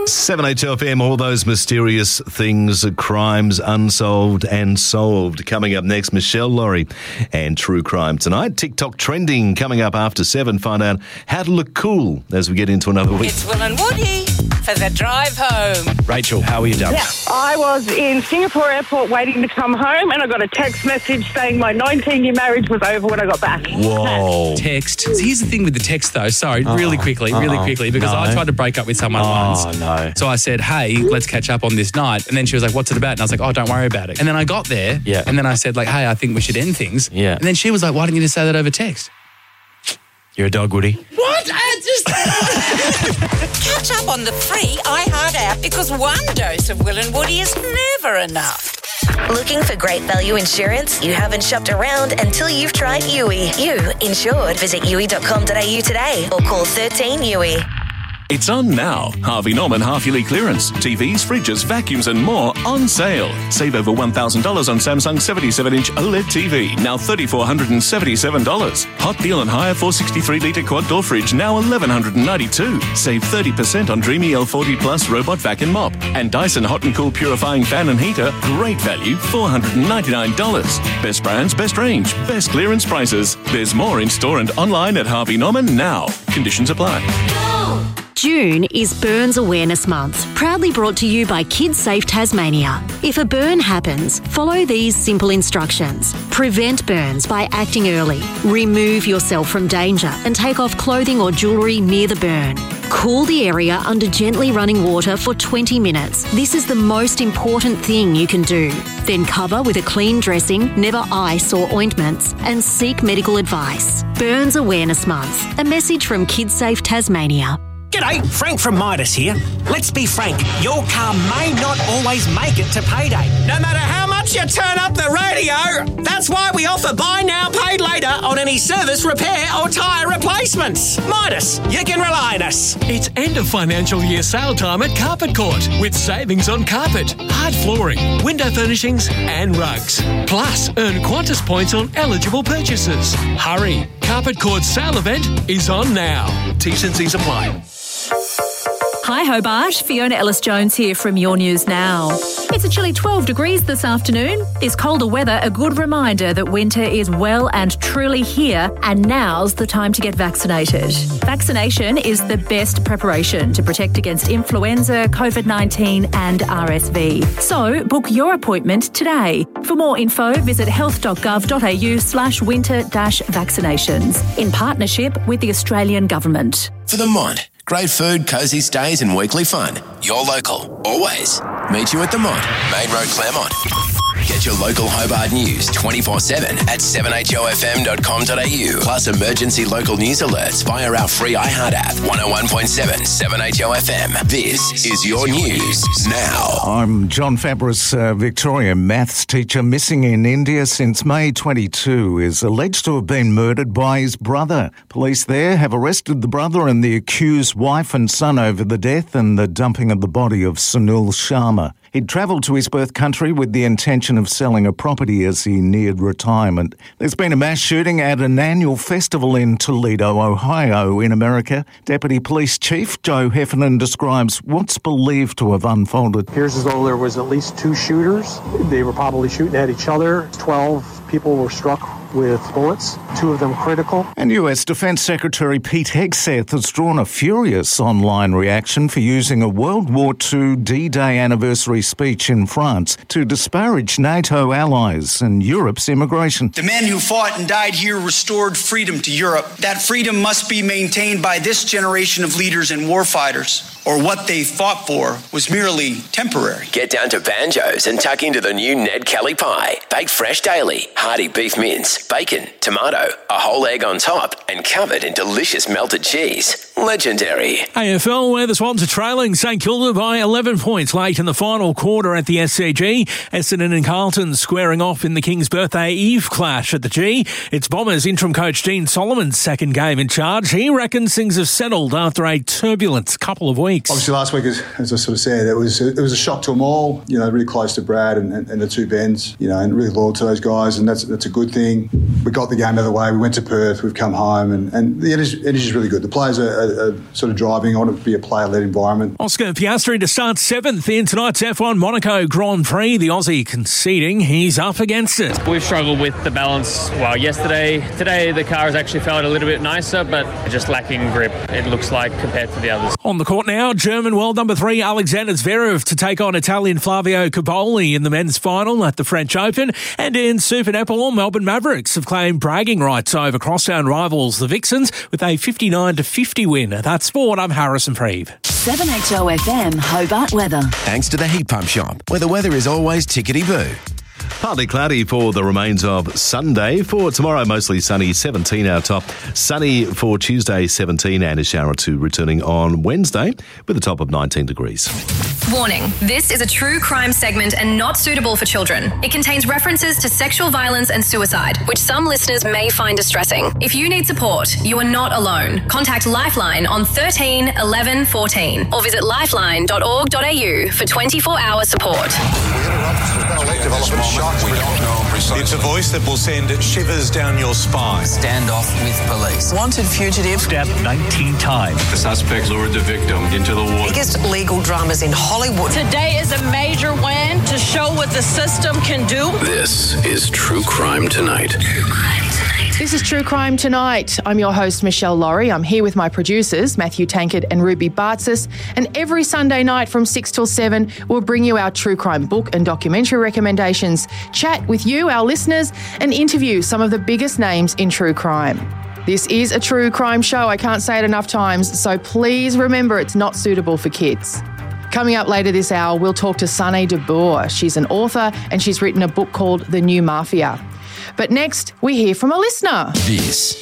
7HFM, all those mysterious things, crimes unsolved and solved. Coming up next, Michelle Laurie and True Crime Tonight. TikTok trending coming up after 7. Find out how to look cool as we get into another week. It's Will and Woody for the drive home. Rachel, how are you, darling? Yeah, I was in Singapore airport waiting to come home and I got a text message saying my 19-year marriage was over when I got back. Whoa. Text. So here's the thing with the text, though. Sorry, really quickly, because I tried to break up with someone once. Oh, no. So I said, hey, let's catch up on this night. And then she was like, what's it about? And I was like, oh, don't worry about it. And then I got there. Yeah. And then I said, like, hey, I think we should end things. Yeah. And then she was like, why didn't you just say that over text? You're a dog, Woody. What? Catch up on the free iHeart app because one dose of Will and Woody is never enough. Looking for great value insurance? You haven't shopped around until you've tried Yui. You insured. Visit yui.com.au today or call 13 Yui. It's on now. Harvey Norman half-yearly clearance. TVs, fridges, vacuums and more on sale. Save over $1,000 on Samsung 77-inch OLED TV, now $3,477. Hot Deal and Hire 463-litre quad-door fridge, now $1,192. Save 30% on Dreamy L40 Plus robot vac and mop. And Dyson Hot and Cool purifying fan and heater, great value, $499. Best brands, best range, best clearance prices. There's more in-store and online at Harvey Norman now. Conditions apply. June is Burns Awareness Month, proudly brought to you by Kids Safe Tasmania. If a burn happens, follow these simple instructions. Prevent burns by acting early. Remove yourself from danger and take off clothing or jewellery near the burn. Cool the area under gently running water for 20 minutes. This is the most important thing you can do. Then cover with a clean dressing, never ice or ointments, and seek medical advice. Burns Awareness Month. A message from Kids Safe Tasmania. G'day, Frank from Midas here. Let's be frank, your car may not always make it to payday. No matter how much you turn up the radio, that's why we offer buy now, paid later on any service, repair or tyre replacements. Midas, you can rely on us. It's end of financial year sale time at Carpet Court with savings on carpet, hard flooring, window furnishings and rugs. Plus, earn Qantas points on eligible purchases. Hurry, Carpet Court's sale event is on now. T's and C's apply. Hi Hobart, Fiona Ellis-Jones here from Your News Now. It's a chilly 12 degrees this afternoon. This colder weather a good reminder that winter is well and truly here, and now's the time to get vaccinated. Vaccination is the best preparation to protect against influenza, COVID-19 and RSV. So book your appointment today. For more info, visit health.gov.au/winter-vaccinations in partnership with the Australian Government. For the Mont. Great food, cosy stays and weekly fun. You're local, always. Meet you at the Mont, Main Road, Claremont. Get your local Hobart news 24/7 at 7hofm.com.au. Plus emergency local news alerts via our free iHeart app. 101.7 7HOFM. This is Your News Now. I'm John Fabris, Victorian maths teacher missing in India since May 22, is alleged to have been murdered by his brother. Police there have arrested the brother and the accused wife and son over the death and the dumping of the body of Sunil Sharma. He'd travelled to his birth country with the intention of selling a property as he neared retirement. There's been a mass shooting at an annual festival in Toledo, Ohio, in America. Deputy Police Chief Joe Heffernan describes what's believed to have unfolded. Appears as though there was at least 2 shooters. They were probably shooting at each other. 12 people were struck with bullets, 2 of them critical. And US Defence Secretary Pete Hegseth has drawn a furious online reaction for using a World War II D-Day anniversary speech in France to disparage NATO allies and Europe's immigration. The men who fought and died here restored freedom to Europe. That freedom must be maintained by this generation of leaders and warfighters, or what they fought for was merely temporary. Get down to Banjo's and tuck into the new Ned Kelly pie. Baked fresh daily, hearty beef mince, bacon, tomato, a whole egg on top, and covered in delicious melted cheese. Legendary. AFL, where the Swans are trailing St Kilda by 11 points late in the final quarter at the SCG. Essendon and Carlton squaring off in the King's Birthday Eve clash at the G. It's Bombers interim coach Dean Solomon's second game in charge. He reckons things have settled after a turbulent couple of weeks. Obviously last week, as I sort of said, it was a shock to them all, really close to Brad and the 2 Bens, and really loyal to those guys. and that's a good thing. We got the game out of the way. We went to Perth. We've come home, and the energy is really good. The players are sort of driving on it to be a player-led environment. Oscar Piastri to start 7th in tonight's F1 Monaco Grand Prix. The Aussie conceding he's up against it. We've struggled with the balance. Well, yesterday, today the car has actually felt a little bit nicer, but just lacking grip, it looks like, compared to the others. On the court now, German world number 3 Alexander Zverev to take on Italian Flavio Cobolli in the men's final at the French Open. And in Super Netball, Melbourne Mavericks have claimed bragging rights over crosstown rivals the Vixens with a 59-50 win. That's sport. I'm Harrison Preeve. 7HO FM Hobart weather. Thanks to the Heat Pump Shop, where the weather is always tickety-boo. Partly cloudy for the remains of Sunday. For tomorrow, mostly sunny, 17 our top. Sunny for Tuesday, 17, and a shower or two returning on Wednesday with a top of 19 degrees. Warning, this is a true crime segment and not suitable for children. It contains references to sexual violence and suicide, which some listeners may find distressing. If you need support, you are not alone. Contact Lifeline on 13 11 14 or visit lifeline.org.au for 24-hour support. It's a voice that will send shivers down your spine. Standoff with police. Wanted fugitive. Stabbed 19 times. The suspect lured the victim into the water. Biggest legal dramas in Hollywood. Today is a major win to show what the system can do. This is True Crime Tonight. This is True Crime Tonight. I'm your host, Michelle Laurie. I'm here with my producers, Matthew Tankard and Ruby Bartzis. And every Sunday night from 6 till 7, we'll bring you our true crime book and documentary recommendations, chat with you, our listeners, and interview some of the biggest names in true crime. This is a true crime show. I can't say it enough times, so please remember it's not suitable for kids. Coming up later this hour, we'll talk to Sanne de Boer. She's an author and she's written a book called The New Mafia. But next, we hear from a listener. This